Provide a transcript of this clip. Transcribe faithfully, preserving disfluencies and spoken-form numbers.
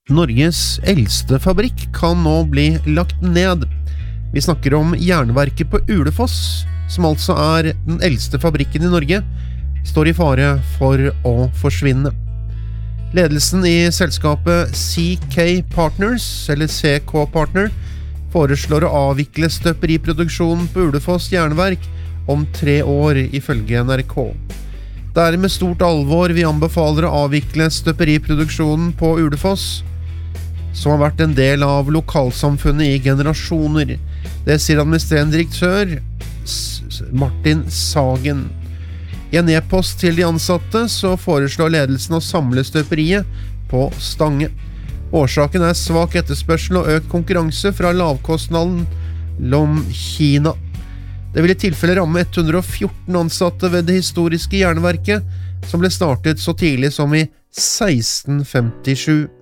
Norges eldste fabrikk kan nå bli lagt ned. Vi snakker om jernverket på Ulefoss, som altså er den eldste fabrikken i Norge, står i fare for å forsvinne. Ledelsen i selskapet C K Partners, eller C K Partner, foreslår å avvikle støperiproduksjonen på Ulefoss jernverk om tre år, ifølge N R K. Det er med stort alvor vi anbefaler å avvikle støperiproduksjonen på Ulefoss, som har vært en del av lokalsamfunnet i generasjoner. Det sier administrerende direktør Martin Sagen. I en e-post til de ansatte så foreslår ledelsen å samle støperiet på Stange. Årsaken er svak etterspørsel og økt konkurranse fra lavkostnaden Lom Kina. Det vil i tilfelle ramme ett hundre og fjorten ansatte ved det historiske jernverket, som ble startet så tidlig som i seksten femtisju.